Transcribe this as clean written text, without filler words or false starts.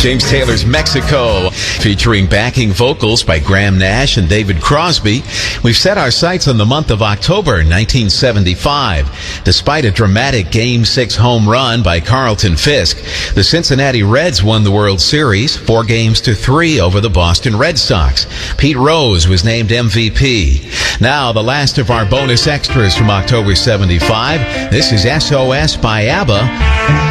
James Taylor's Mexico, featuring backing vocals by Graham Nash and David Crosby. We've set our sights on the month of October 1975. Despite a dramatic Game 6 home run by Carlton Fisk, the Cincinnati Reds won the World Series 4-3 over the Boston Red Sox. Pete Rose was named MVP. Now, the last of our bonus extras from October 75. This is SOS by ABBA.